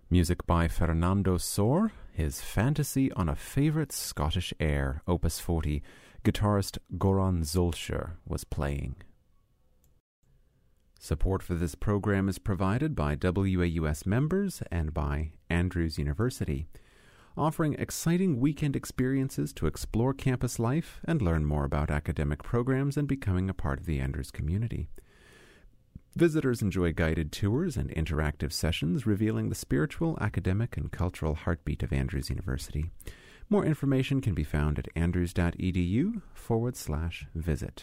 Music by Fernando Sor, his Fantasy on a Favourite Scottish Air, Opus 40, guitarist Goran Zulsher was playing. Support for this program is provided by WAUS members and by Andrews University, offering exciting weekend experiences to explore campus life and learn more about academic programs and becoming a part of the Andrews community. Visitors enjoy guided tours and interactive sessions revealing the spiritual, academic, and cultural heartbeat of Andrews University. More information can be found at andrews.edu/visit.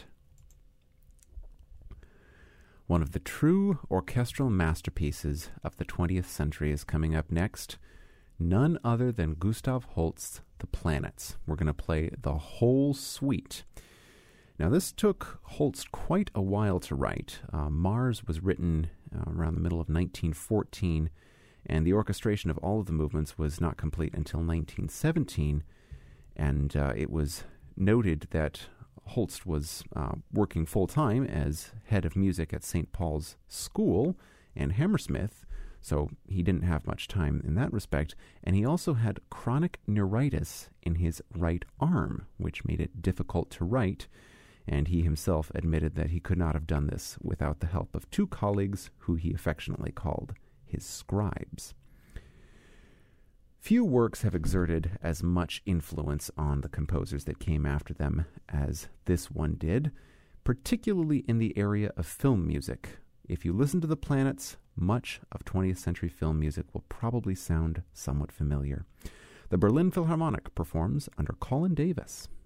One of the true orchestral masterpieces of the 20th century is coming up next. None other than Gustav Holst's The Planets. We're going to play the whole suite. Now, this took Holst quite a while to write. Mars was written around the middle of 1914, and the orchestration of all of the movements was not complete until 1917, and it was noted that Holst was working full-time as head of music at St. Paul's School and Hammersmith, so he didn't have much time in that respect, and he also had chronic neuritis in his right arm, which made it difficult to write, and he himself admitted that he could not have done this without the help of two colleagues who he affectionately called his scribes. Few works have exerted as much influence on the composers that came after them as this one did, particularly in the area of film music. If you listen to The Planets, much of 20th century film music will probably sound somewhat familiar. The Berlin Philharmonic performs under Colin Davis.